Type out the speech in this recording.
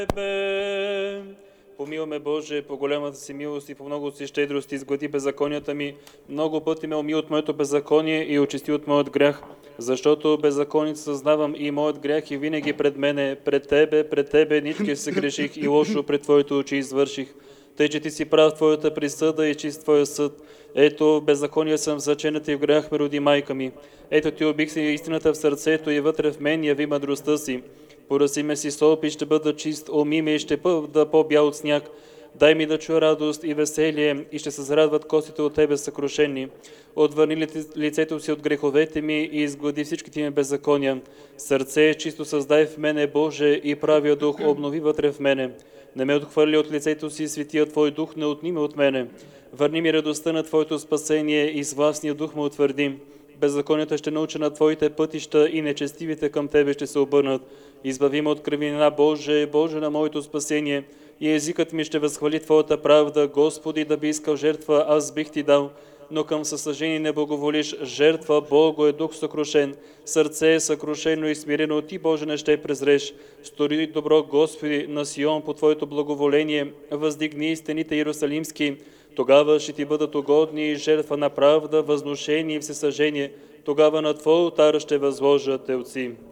Тебе. Помилуй ме, Боже, по голямата си милост и по много си щедрост изглади беззаконията ми. Много пъти ме умил от моето беззаконие и очисти от моят грях, защото беззаконица съзнавам и моят грях и винаги пред мене, пред Тебе нитки се греших и лошо пред Твоите очи извърших. Тъй, че Ти си прав Твоята присъда и чист Твоя съд. Ето, беззаконие съм зачената и в грях ме роди майка ми. Ето Ти обих си истината в сърцето и вътре в мен яви мъдростта си. Пораси ме си соп и ще бъда чист, уми ме и ще бъда по-бял от сняг. Дай ми да чуя радост и веселие и ще се зарадват костите от Тебе съкрушени. Отвърни лицето си от греховете ми и изглади всичките ми беззакония. Сърце чисто създай в мене, Боже, и правия дух обнови вътре в мене. Не ме отхвърли от лицето си, светия Твой дух не отними от мене. Върни ми радостта на Твоето спасение и с властния дух ме утвърди. Беззаконията ще науча на Твоите пътища и нечестивите към Тебе ще се обърнат. Избави ме от кривина, Боже, Боже на моето спасение, и езикът ми ще възхвали Твоята правда. Господи, да би искал жертва, аз бих Ти дал, но към съсъжение не благоволиш. Жертва, Бого е дух съкрушен, сърце е съкрушено и смирено, Ти, Боже, не ще презреш. Стори добро, Господи, на Сион по Твоето благоволение, въздигни стените Иерусалимски, тогава ще Ти бъдат угодни жертва на правда, възношение и всесъжение, тогава на Твой олтар ще възложа телци.